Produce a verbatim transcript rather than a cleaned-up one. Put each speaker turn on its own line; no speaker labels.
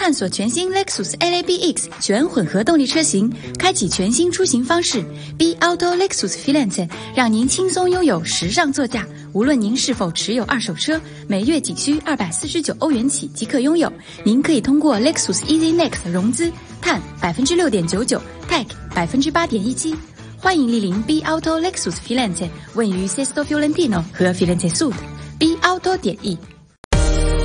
探索全新 Lexus L A B X 全混合动力车型，开启全新出行方式。B Auto Lexus Filante 让您轻松拥有时尚座驾。无论您是否持有二手车，每月仅需二百四十九欧元起即可拥有。您可以通过 Lexus Easy Next 融资，碳百分之六点九九 ，Tech 百分之八点一七。欢迎莅临 B Auto Lexus Filante， 位于 Sesto Fiorentino 和 Firenze Sud。B Auto 点 E。